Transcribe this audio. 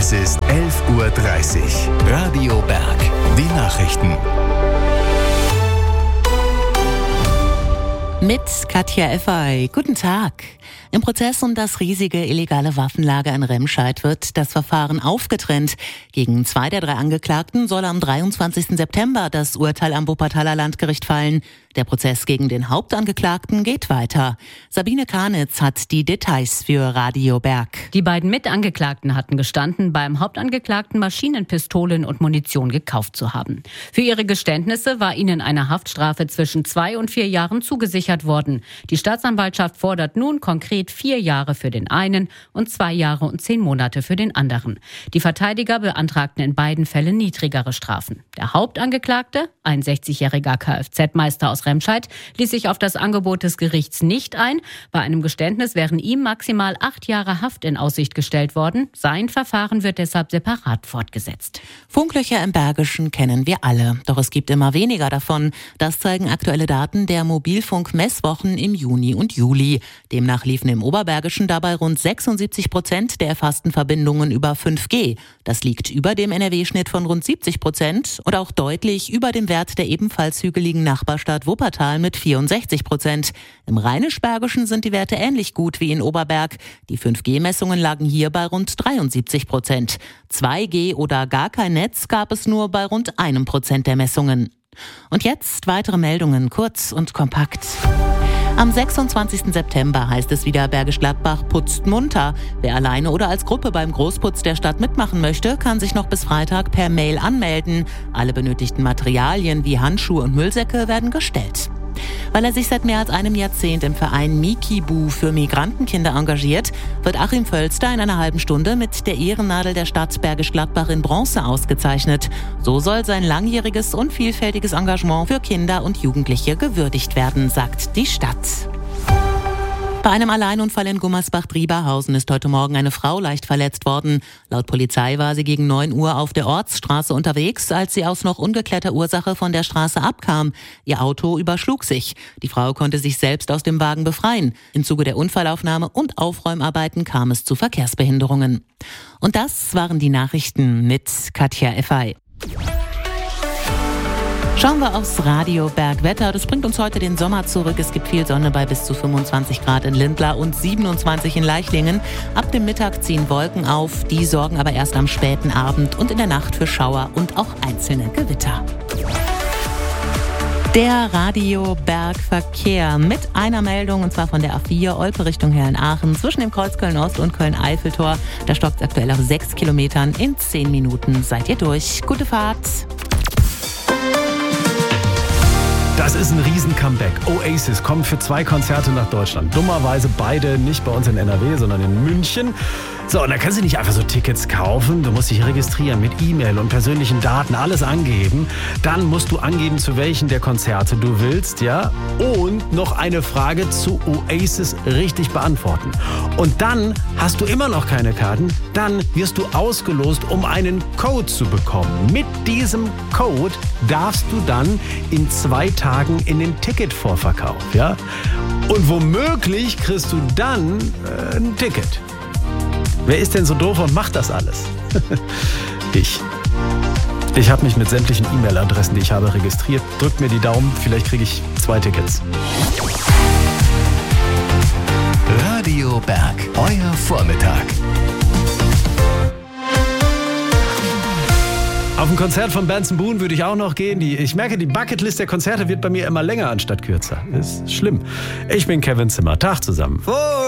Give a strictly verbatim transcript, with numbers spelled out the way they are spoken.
Es ist elf Uhr dreißig. Radio Berg. Die Nachrichten. Mit Katja Effay. Guten Tag. Im Prozess um das riesige illegale Waffenlager in Remscheid wird das Verfahren aufgetrennt. Gegen zwei der drei Angeklagten soll am dreiundzwanzigsten September das Urteil am Wuppertaler Landgericht fallen. Der Prozess gegen den Hauptangeklagten geht weiter. Sabine Karnitz hat die Details für Radio Berg. Die beiden Mitangeklagten hatten gestanden, beim Hauptangeklagten Maschinenpistolen und Munition gekauft zu haben. Für ihre Geständnisse war ihnen eine Haftstrafe zwischen zwei und vier Jahren zugesichert worden. Die Staatsanwaltschaft fordert nun konkret vier Jahre für den einen und zwei Jahre und zehn Monate für den anderen. Die Verteidiger beantragten in beiden Fällen niedrigere Strafen. Der Hauptangeklagte, ein sechzigjähriger Kfz-Meister aus Remscheid, ließ sich auf das Angebot des Gerichts nicht ein. Bei einem Geständnis wären ihm maximal acht Jahre Haft in Aussicht gestellt worden. Sein Verfahren wird deshalb separat fortgesetzt. Funklöcher im Bergischen kennen wir alle, doch es gibt immer weniger davon. Das zeigen aktuelle Daten der Mobilfunk-Messwochen im Juni und Juli. Demnach liefen im Oberbergischen dabei rund sechsundsiebzig Prozent der erfassten Verbindungen über fünf G. Das liegt über dem N R W-Schnitt von rund siebzig Prozent und auch deutlich über dem Wert der ebenfalls hügeligen Nachbarstadt Wuppertal mit vierundsechzig Prozent. Im Rheinisch-Bergischen sind die Werte ähnlich gut wie in Oberberg. Die fünf G-Messungen lagen hier bei rund dreiundsiebzig Prozent. zwei G oder gar kein Netz gab es nur bei rund einem Prozent der Messungen. Und jetzt weitere Meldungen, kurz und kompakt. Am sechsundzwanzigsten September heißt es wieder, Bergisch Gladbach putzt munter. Wer alleine oder als Gruppe beim Großputz der Stadt mitmachen möchte, kann sich noch bis Freitag per Mail anmelden. Alle benötigten Materialien wie Handschuhe und Müllsäcke werden gestellt. Weil er sich seit mehr als einem Jahrzehnt im Verein Mikibu für Migrantenkinder engagiert, wird Achim Völster in einer halben Stunde mit der Ehrennadel der Stadt Bergisch Gladbach in Bronze ausgezeichnet. So soll sein langjähriges und vielfältiges Engagement für Kinder und Jugendliche gewürdigt werden, sagt die Stadt. Bei einem Alleinunfall in Gummersbach-Drieberhausen ist heute Morgen eine Frau leicht verletzt worden. Laut Polizei war sie gegen neun Uhr auf der Ortsstraße unterwegs, als sie aus noch ungeklärter Ursache von der Straße abkam. Ihr Auto überschlug sich. Die Frau konnte sich selbst aus dem Wagen befreien. Im Zuge der Unfallaufnahme und Aufräumarbeiten kam es zu Verkehrsbehinderungen. Und das waren die Nachrichten mit Katja Effay. Schauen wir aufs Radio Bergwetter. Das bringt uns heute den Sommer zurück. Es gibt viel Sonne bei bis zu fünfundzwanzig Grad in Lindlar und siebenundzwanzig in Leichlingen. Ab dem Mittag ziehen Wolken auf. Die sorgen aber erst am späten Abend und in der Nacht für Schauer und auch einzelne Gewitter. Der Radio Bergverkehr mit einer Meldung, und zwar von der A vier Olpe Richtung Herrenaachen zwischen dem Kreuz Köln-Ost und Köln-Eiffeltor. Da stockt es aktuell auf sechs Kilometern. In zehn Minuten seid ihr durch. Gute Fahrt! Das ist ein Riesen-Comeback. Oasis kommt für zwei Konzerte nach Deutschland. Dummerweise beide nicht bei uns in N R W, sondern in München. So, und da kannst du nicht einfach so Tickets kaufen. Du musst dich registrieren mit E-Mail und persönlichen Daten, alles angeben. Dann musst du angeben, zu welchen der Konzerte du willst, ja? Und noch eine Frage zu Oasis richtig beantworten. Und dann hast du immer noch keine Karten. Dann wirst du ausgelost, um einen Code zu bekommen. Mit diesem Code darfst du dann in zwei Tagen in den Ticketvorverkauf, ja? Und womöglich kriegst du dann äh, ein Ticket. Wer ist denn so doof und macht das alles? Ich. Ich habe mich mit sämtlichen E-Mail-Adressen, die ich habe, registriert. Drückt mir die Daumen, vielleicht kriege ich zwei Tickets. Radio Berg, euer Vormittag. Auf ein Konzert von Benson Boone würde ich auch noch gehen. Die, ich merke, die Bucketlist der Konzerte wird bei mir immer länger anstatt kürzer. Ist schlimm. Ich bin Kevin Zimmer. Tag zusammen.